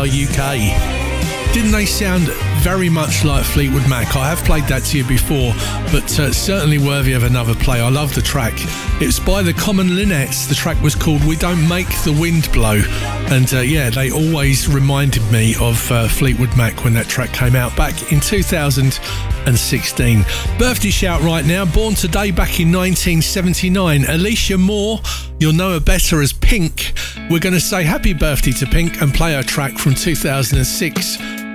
UK. Didn't they sound very much like Fleetwood Mac? I have played that to you before, but certainly worthy of another play. I love the track. It's by the Common Linnets. The track was called We Don't Make the Wind Blow. And yeah, they always reminded me of Fleetwood Mac when that track came out back in 2016. Birthday shout right now. Born today back in 1979. Alicia Moore. You'll know her better as Pink. We're going to say happy birthday to Pink and play her track from 2006.